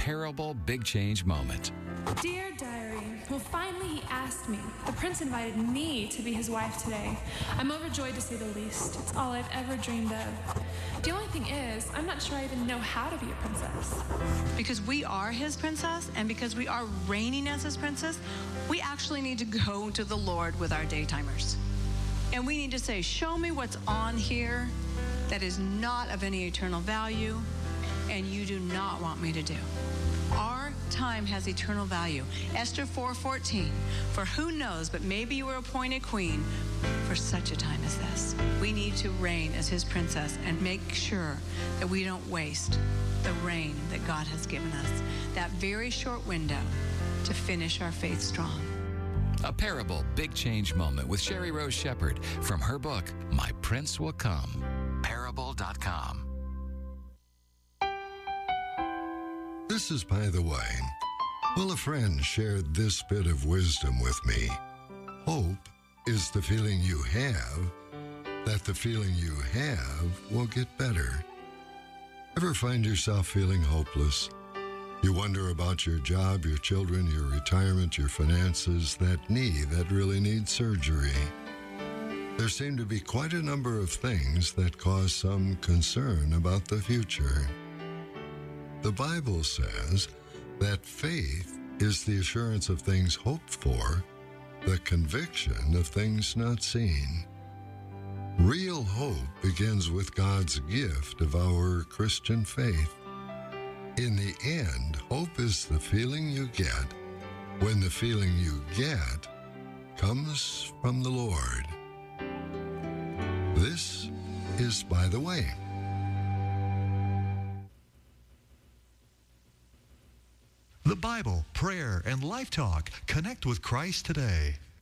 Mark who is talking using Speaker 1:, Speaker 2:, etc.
Speaker 1: Parable Big Change Moment.
Speaker 2: Dear Diary, well, finally he asked me. The prince invited me to be his wife today. I'm overjoyed to say the least. It's all I've ever dreamed of. The only thing is, I'm not sure I even know how to be a princess.
Speaker 3: Because we are his princess, and because we are reigning as his princess, we actually need to go to the Lord with our daytimers. And we need to say, show me what's on here that is not of any eternal value, and you do not want me to do. Our time has eternal value. Esther 4:14, for who knows, but maybe you were appointed queen for such a time as this. We need to reign as his princess and make sure that we don't waste the reign that God has given us, that very short window to finish our faith strong.
Speaker 1: A Parable Big Change Moment with Sherry Rose Shepherd from her book, My Prince Will Come. Parable.com.
Speaker 4: This is By the Way. Well, a friend shared this bit of wisdom with me. Hope is the feeling you have that the feeling you have will get better. Ever find yourself feeling hopeless? You wonder about your job, your children, your retirement, your finances, that knee that really needs surgery. There seem to be quite a number of things that cause some concern about the future. The Bible says that faith is the assurance of things hoped for, the conviction of things not seen. Real hope begins with God's gift of our Christian faith. In the end, hope is the feeling you get when the feeling you get comes from the Lord. This is By the Way.
Speaker 5: The Bible, prayer, and Life Talk. Connect with Christ today.